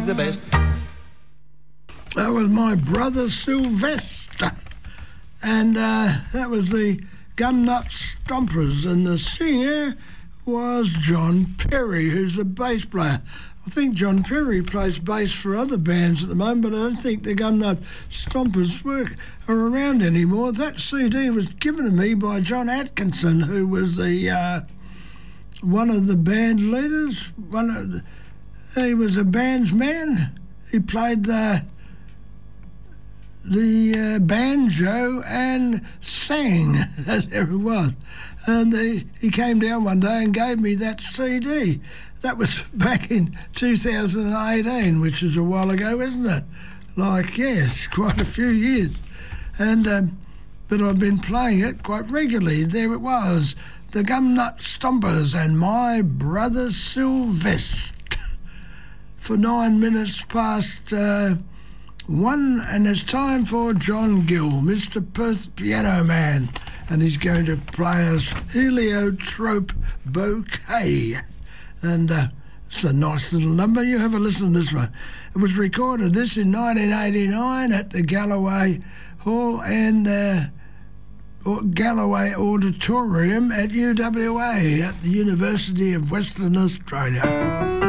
he's the best. That was my brother Sylvester, and that was the Gumnut Stompers, and the singer was John Perry, who's the bass player. I think John Perry plays bass for other bands at the moment, but I don't think the Gumnut Stompers are around anymore. That CD was given to me by John Atkinson, who was the one of the band leaders. He was a band's man. He played the banjo and sang. There it was. And he came down one day and gave me that CD. That was back in 2018, which is a while ago, isn't it? Like, yes, quite a few years. And but I've been playing it quite regularly. There it was, the Gumnut Stompers and my brother Sylvester. For 9 minutes past 1, and it's time for John Gill, Mr. Perth Piano Man, and he's going to play us Heliotrope Bouquet. And it's a nice little number. You have a listen to this one. It was recorded in 1989 at the Galloway Hall and Galloway Auditorium at UWA at the University of Western Australia.